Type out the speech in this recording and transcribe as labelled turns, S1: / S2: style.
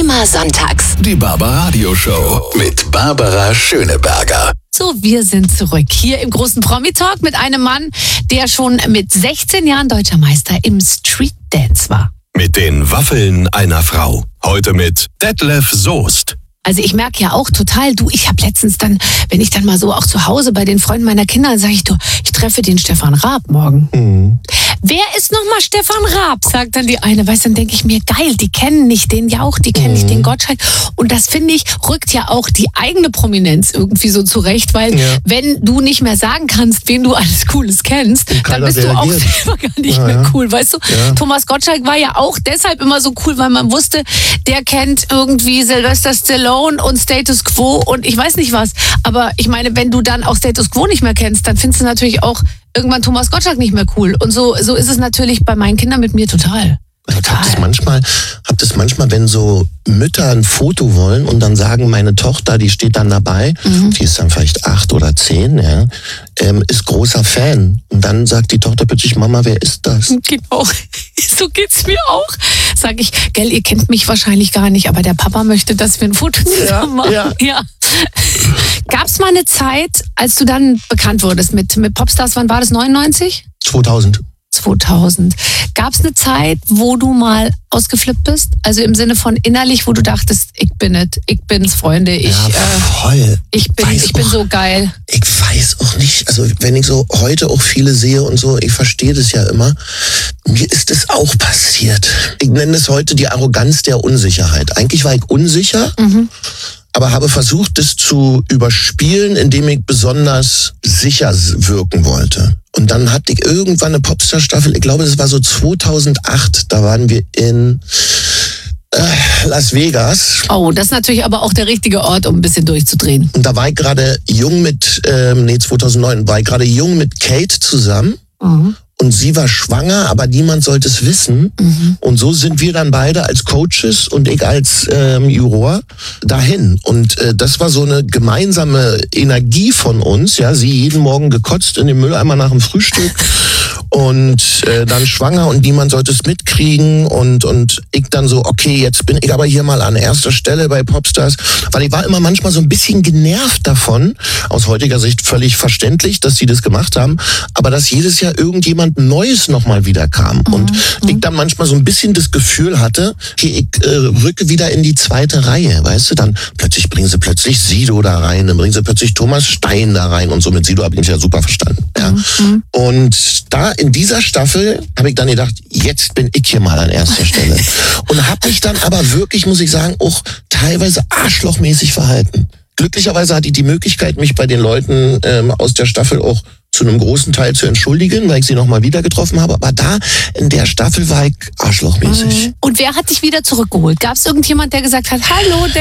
S1: Immer sonntags.
S2: Die Barbaradio Show mit Barbara Schöneberger.
S3: So, wir sind zurück hier im großen Promi-Talk mit einem Mann, der schon mit 16 Jahren deutscher Meister im Street Dance war.
S2: Mit den Waffeln einer Frau. Heute mit Detlef Soest.
S3: Also ich merke ja auch total, ich habe letztens dann, wenn ich dann mal so auch zu Hause bei den Freunden meiner Kinder, sage ich, ich treffe den Stefan Raab morgen. Mhm. Wer ist nochmal Stefan Raab? Sagt dann die eine. Weißt du, dann denke ich mir, geil, die kennen nicht den Jauch, die kennen nicht den Gottschalk. Und das, finde ich, rückt ja auch die eigene Prominenz irgendwie so zurecht, weil wenn du nicht mehr sagen kannst, wen du alles Cooles kennst, dann bist du auch selber gar nicht mehr cool, weißt du? Ja. Thomas Gottschalk war ja auch deshalb immer so cool, weil man wusste, der kennt irgendwie Sylvester Stallone und Status Quo und ich weiß nicht was. Aber ich meine, wenn du dann auch Status Quo nicht mehr kennst, dann findest du natürlich auch irgendwann Thomas Gottschalk nicht mehr cool. Und so ist es natürlich bei meinen Kindern mit mir total.
S4: Ich hab das manchmal, wenn so Mütter ein Foto wollen und dann sagen, meine Tochter, die steht dann dabei, die ist dann vielleicht 8 oder 10, ist großer Fan. Und dann sagt die Tochter plötzlich, Mama, wer ist das?
S3: Genau, so geht's mir auch. Sag ich, gell, ihr kennt mich wahrscheinlich gar nicht, aber der Papa möchte, dass wir ein Foto zusammen machen. Ja. Gab's mal eine Zeit, als du dann bekannt wurdest mit Popstars, wann war das, 99?
S4: 2000.
S3: Gab es eine Zeit, wo du mal ausgeflippt bist? Also im Sinne von innerlich, wo du dachtest, ich bin's, Freunde,
S4: voll.
S3: Ich bin so geil.
S4: Ich weiß auch nicht, also wenn ich so heute auch viele sehe und so, ich verstehe das ja immer, mir ist es auch passiert. Ich nenne es heute die Arroganz der Unsicherheit. Eigentlich war ich unsicher, aber habe versucht, das zu überspielen, indem ich besonders sicher wirken wollte. Und dann hatte ich irgendwann eine Popstar-Staffel, ich glaube, das war so 2008, da waren wir in Las Vegas.
S3: Oh, das ist natürlich aber auch der richtige Ort, um ein bisschen durchzudrehen.
S4: Und da war ich gerade jung 2009, war ich gerade jung mit Kate zusammen. Und sie war schwanger, aber niemand sollte es wissen. Und so sind wir dann beide als Coaches und ich als Juror dahin. Und das war so eine gemeinsame Energie von uns. Ja, sie jeden Morgen gekotzt in den Mülleimer nach dem Frühstück und dann schwanger und niemand sollte es mitkriegen. Und ich dann so, okay, jetzt bin ich aber hier mal an erster Stelle bei Popstars. Weil ich war immer manchmal so ein bisschen genervt davon, aus heutiger Sicht völlig verständlich, dass sie das gemacht haben, aber dass jedes Jahr irgendjemand Neues nochmal wieder kam. Und ich dann manchmal so ein bisschen das Gefühl hatte, okay, ich rücke wieder in die zweite Reihe, weißt du, dann bringen sie plötzlich Sido da rein, dann bringen sie plötzlich Thomas Stein da rein und so. Mit Sido habe ich mich ja super verstanden. Ja. Und da in dieser Staffel habe ich dann gedacht, jetzt bin ich hier mal an erster Stelle. Und habe mich dann aber wirklich, muss ich sagen, auch teilweise arschlochmäßig verhalten. Glücklicherweise hatte ich die Möglichkeit, mich bei den Leuten aus der Staffel auch zu einem großen Teil zu entschuldigen, weil ich sie nochmal wieder getroffen habe. Aber da, in der Staffel, war ich arschlochmäßig.
S3: Und wer hat dich wieder zurückgeholt? Gab es irgendjemand, der gesagt hat, hallo,